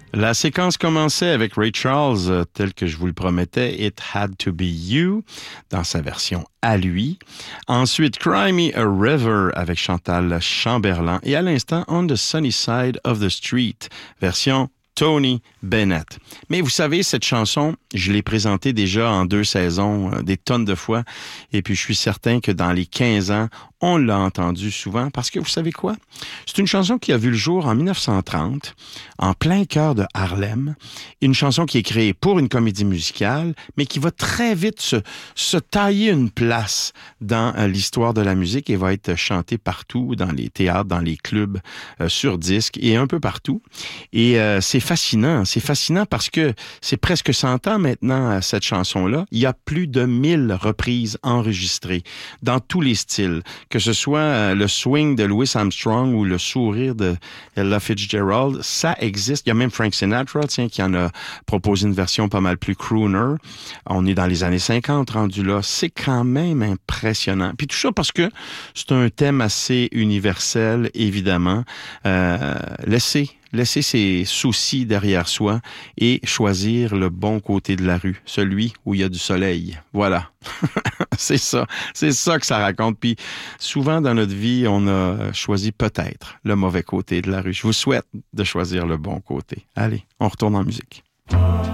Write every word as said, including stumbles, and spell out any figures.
La séquence commençait avec Ray Charles, euh, tel que je vous le promettais, It Had to Be You, dans sa version à lui. Ensuite, Cry Me a River avec Chantal Chamberlain. Et à l'instant, On the Sunny Side of the Street, version Tony Bennett. Mais vous savez, cette chanson, je l'ai présentée déjà en deux saisons, euh, des tonnes de fois. Et puis, je suis certain que dans les quinze ans, on l'a entendue souvent parce que vous savez quoi? C'est une chanson qui a vu le jour en dix-neuf cent trente, en plein cœur de Harlem. Une chanson qui est créée pour une comédie musicale, mais qui va très vite se, se tailler une place dans euh, l'histoire de la musique et va être chantée partout, dans les théâtres, dans les clubs, euh, sur disque et un peu partout. Et euh, c'est fascinant, c'est fascinant parce que c'est presque cent ans maintenant, cette chanson-là. Il y a plus de mille reprises enregistrées dans tous les styles, que ce soit le swing de Louis Armstrong ou le sourire de Ella Fitzgerald, ça existe. Il y a même Frank Sinatra, tiens, qui en a proposé une version pas mal plus crooner. On est dans les années cinquante rendu là. C'est quand même impressionnant. Puis tout ça parce que c'est un thème assez universel, évidemment. Euh, laissez Laisser ses soucis derrière soi et choisir le bon côté de la rue, celui où il y a du soleil. Voilà. C'est ça. C'est ça que ça raconte. Puis souvent dans notre vie, on a choisi peut-être le mauvais côté de la rue. Je vous souhaite de choisir le bon côté. Allez, on retourne en musique.